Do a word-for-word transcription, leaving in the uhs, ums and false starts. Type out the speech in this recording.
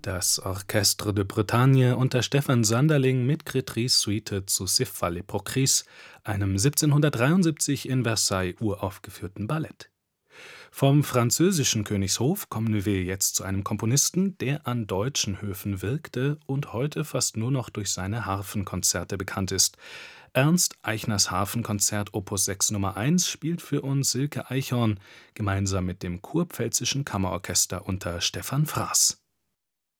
Das Orchestre de Bretagne unter Stefan Sanderling mit Chrétries-Suite zu Cephale-Procris, einem siebzehnhundertdreiundsiebzig in Versailles uraufgeführten Ballett. Vom französischen Königshof kommen wir jetzt zu einem Komponisten, der an deutschen Höfen wirkte und heute fast nur noch durch seine Harfenkonzerte bekannt ist. Ernst Eichners Harfenkonzert Opus sechs Nummer eins spielt für uns Silke Eichhorn gemeinsam mit dem Kurpfälzischen Kammerorchester unter Stefan Fraß.